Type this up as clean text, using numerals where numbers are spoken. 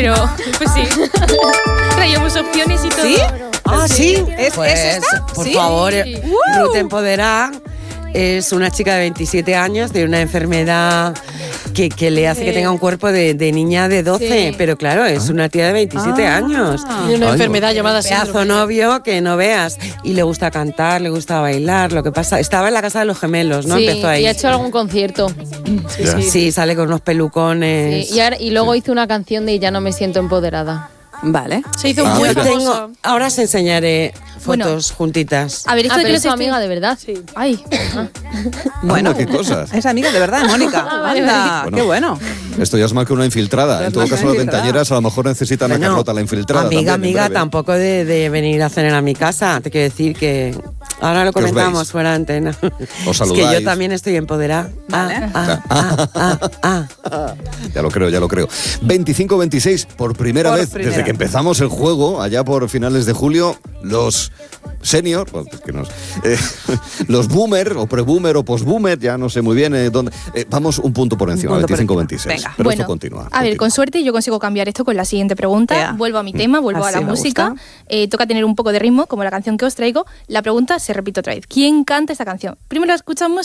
pero pues sí. Traíamos opciones y todo. ¿Sí? Ah, sí. ¿Es Pues, esta? por ¿Sí? favor, Ruth Empoderá es una chica de 27 años de una enfermedad que le hace que tenga un cuerpo de niña de 12, Sí. pero claro, es una tía de 27 años. Tiene una enfermedad llamada Pedazo síndrome. novio que no veas. Y le gusta cantar, le gusta bailar. Lo que pasa, estaba en la casa de los gemelos, ¿no? Sí, Empezó ahí. y ha hecho algún concierto. Sí, sale con unos pelucones. Sí, y luego hizo una canción de Ya no me siento empoderada. Vale. Se hizo Yo muy famosa. ahora os enseñaré Bueno. fotos juntitas. A ver, esto Ah, de pero que es su los amiga de verdad. Sí. Ay. Bueno, qué cosas. Es amiga de verdad, Mónica. Anda, Bueno. qué bueno. Esto ya es más que una infiltrada. En todo caso, las ventañeras a lo mejor necesitan a Bueno, Carlota, la infiltrada. Amiga, también, en breve. tampoco de venir a cenar a mi casa. Te quiero decir que ahora lo Que os comentamos veis. fuera de antena. Os Es que saludáis. yo también estoy empoderada. Vale. Ya lo creo. 25-26, por primera Por vez primera. desde que empezamos el juego, allá por finales de julio, los senior, bueno, es que los boomer o pre-boomer o post-boomer, ya no sé muy bien dónde. Vamos un punto por encima, punto por 25-26. encima. Pero Bueno, esto continúa. A ver, con suerte yo consigo cambiar esto con la siguiente pregunta. Yeah. Vuelvo a mi tema, vuelvo a Así la me música. gusta. Toca tener un poco de ritmo, como la canción que os traigo. La pregunta se repite otra vez. ¿Quién canta esta canción? Primero la escuchamos